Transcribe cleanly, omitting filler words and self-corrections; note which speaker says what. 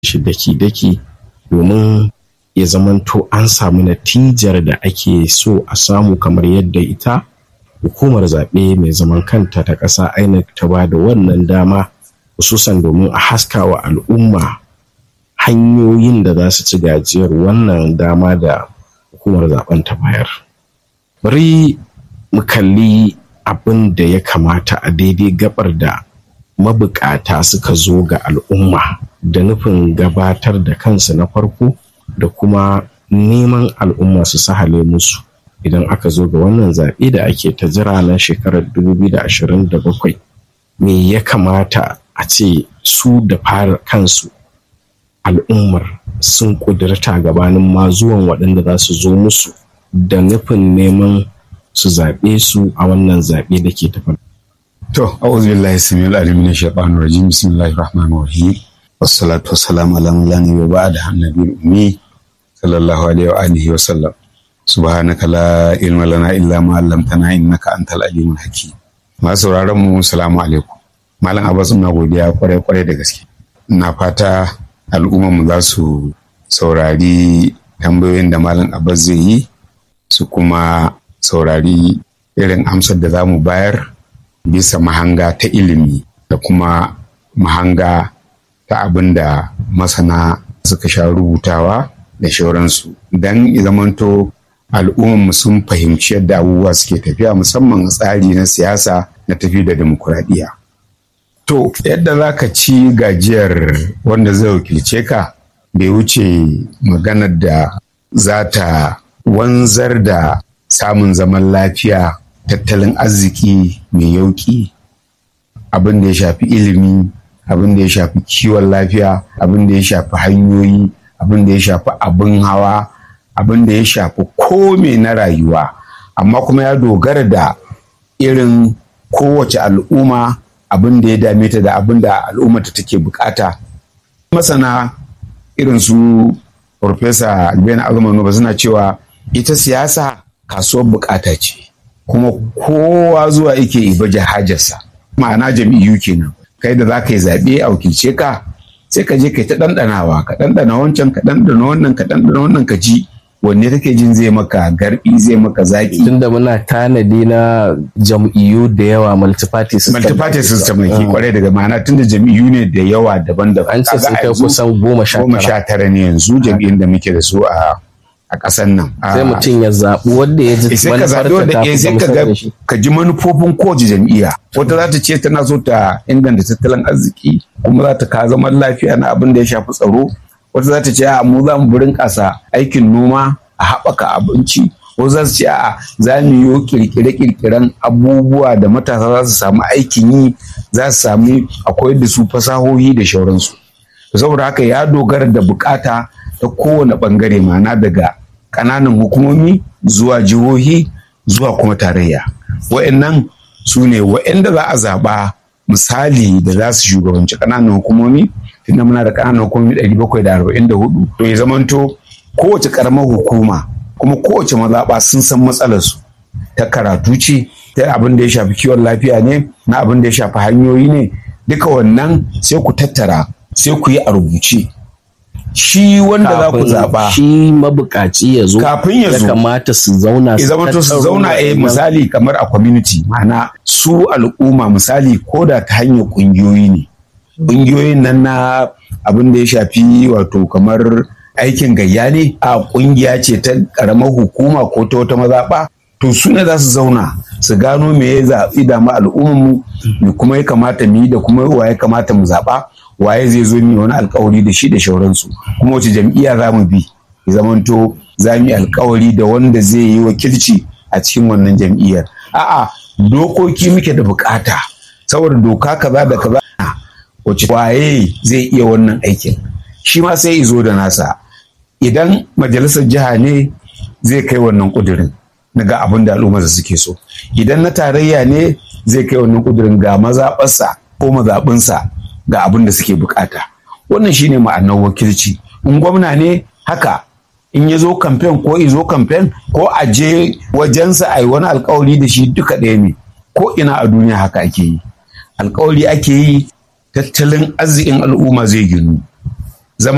Speaker 1: shi daki-daki domin ya zamanto an samu natijar da ake so a samu, kamar yadda ita hukumar zaɓe mai zaman kanta ta ƙasa INEC ta ba da wannan dama, hususan domin a haska wa al'umma hanyoyin da za su ci gajiyar wannan dama da hukumar zaben ta bayar. Bari mu kalli abin da ya kamata a daidai gabar da mabukata suka zo ga al'umma da nufin gabatar da kansu na farko da kuma neman al'umma su sahale musu idan aka zo ga wannan zaɓe da ake ta jira na shekarar 2027. Me ya kamata a ce su da fara kansu al'ummar sun ƙudurta gabanin ma zuwan waɗanda za su zo musu da nufin neman su zaɓe su a wannan zaɓe da ke tafi.
Speaker 2: To, a'udhu billahi samil alim min shaitanir rajim, bismillahir rahmanir rahim, wassalatu wassalamu ala man wa ba'da annabiyil ummi sallallahu alaihi wa alihi wa sallam. Subhanaka la ilma lana illa ma 'allamtana innaka antal alimul hakim. Masu sauraron mu, assalamu alaikum. Malam Abbas, ina godiya kwarai da gaske. Ina fata al'ummar mu za su saurari tambayoyin da Malam Abbas zai yi, su kuma saurari irin amsar da za mu bayar bisa mahanga ta ilimi da kuma mahanga ta abin da masana suka sha rubutawa da shauransu, don zamanto al'ummarmu sun fahimci yadda abubuwa suke tafiya, musamman tsari na siyasa na tafi da demokuraɗiyya. To, yadda za ka ci gajiyar wanda zai wakilce ka bai wuce maganar da za ta wanzar da samun zaman lafiya, tattalin arziki mai yauki, abin da ya shafi ilimi, abin da ya shafi kiwon lafiya, abin da ya shafi hanyoyi, abin da ya shafi abin hawa, abin da ya shafi kome na rayuwa, amma kuma ya dogara da irin kowace al'umma, abin da ya dame ta da abin da al'ummata take bukata. Masana irin su Farfesa Albani Azumanu ba suna cewa ita siyasa kasuwar bukata ce, kuma kowa zuwa yake ibaje hajarsa, ma'ana jam'iyyu kenan. Kai da za ka yi zaɓe a wakilce ka, sai ka je ka ta ɗanɗanawa, ka ɗanɗana wancan, ka ɗanɗana wannan, ka ɗanɗana wannan, ka ji wanne kake jin zai maka garbi, zai maka zaki.
Speaker 1: Tunda muna tanadi na jam'iyyu da yawa, multi-party
Speaker 2: system ne kwarai daga ma'ana, tunda jam'iyyu ne da yawa daban-daban.
Speaker 1: An ce sun kai kusan
Speaker 2: 19 ne yanzu jam'iyyun da muke da su a ƙasar nan.
Speaker 1: Sai mutum ya zaɓi wanda ya ji manufar ta
Speaker 2: sai ka ji manufofin kowace jam'iyya. Wata za ta ce tana so ta inganta tattalin arziki, kuma za ta kawo zaman lafiya na abin da ya shafi tsaro. Wata za ta ce a mu za mu burin ƙasa aikin noma a haɓaka abinci. Wata za su ce a za mu yi kirkire-kirkiren abubuwa da matasa za su samu aikin yi, za su sami akwai da su fasahohi da shauransu. Saboda haka ya dogara da bukata ta kowane ɓangare, ma'ana daga ƙananan hukumomi zuwa jihohi zuwa kuma tarayya. Wa'annan su ne wa'anda za a zaɓa misali da za su shugabanci ƙananan hukumomi, tunda muna da ƙananan hukumomi 744. To ya zamanto kowace ƙaramar hukuma kuma kowace mazaɓa sun san matsalarsu ta karatu ce, ta abin da ya shafi kiwon lafiya ne, na abin da ya shafi hanyoyi ne, duka wannan sai ku tattara, sai ku yi a rubuce. Shi wanda za ku zaɓa,
Speaker 1: shi mabukaci ya zo,
Speaker 2: kafin ya zo,
Speaker 1: ya kamata su zauna
Speaker 2: su zauna misali kamar a community, ma'ana su al'umma misali ko da ta hanyar ƙungiyoyi ne. Ƙungiyoyin nan na abin da ya shafi wato kamar aikin gayya ne, a ƙungiya ce ta ƙaramar hukuma ko ta wata mazaɓa, to su ne za su zauna su gano me ya zaɓi da ma al'ummarmu, me kuma ya kamata mu yi da kuma wa ya kamata mu zaɓa, waye zai zo mu wani alkawari da shi da shauransu, kuma wace jam'iyya za mu bi, ya zamanto za mu yi alkawari da wanda zai yi wakilci a cikin wannan jam'iyyar. A'a, dokoki muke da bukata, saboda doka kaza da kaza wace waye zai iya wannan aikin, shi ma sai izo da nasa. Idan majalisar jiha ne zai kai wannan kudirin na ga abin da al'ummarsa suke so, idan na tarayya ne zai kai wannan kudirin ga mazaɓarsa ko mazaɓinsa ga abin da suke bukata. Wannan shine ma'anar wakilci. In gwamna ne haka, in ya zo kamfen ko izo kamfen ko a je wajensa a yi wani alkawari da shi, duka ɗaya ne. Ko ina a duniya haka ake yi, alkawari ake yi, tattalin arzikin al'umma zai ginu.